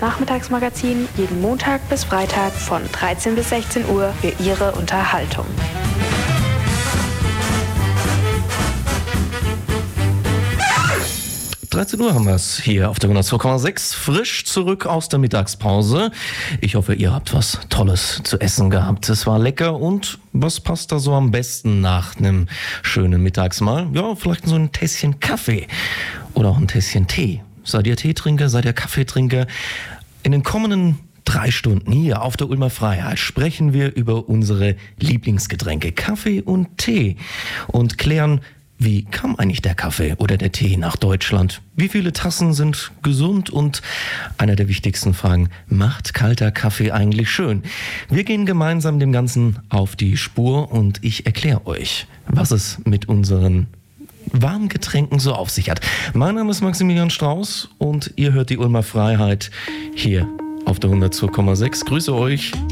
Nachmittagsmagazin jeden Montag bis Freitag von 13 bis 16 Uhr für Ihre Unterhaltung. Uhr haben wir es hier auf der 102,6, frisch zurück aus der Mittagspause. Ich hoffe, ihr habt was Tolles zu essen gehabt. Es war lecker und was passt da so am besten nach einem schönen Mittagsmahl? Ja, vielleicht so ein Tässchen Kaffee oder auch ein Tässchen Tee. Seid ihr Teetrinker, seid ihr Kaffeetrinker? In den kommenden 3 Stunden hier auf der Ulmer Freiheit sprechen wir über unsere Lieblingsgetränke Kaffee und Tee und klären, wie kam eigentlich der Kaffee oder der Tee nach Deutschland? Wie viele Tassen sind gesund? Und einer der wichtigsten Fragen, macht kalter Kaffee eigentlich schön? Wir gehen gemeinsam dem Ganzen auf die Spur und ich erkläre euch, was es mit unseren warmen Getränken so auf sich hat. Mein Name ist Maximilian Strauß und ihr hört die Ulmer Freiheit hier auf der 102,6. Grüße euch.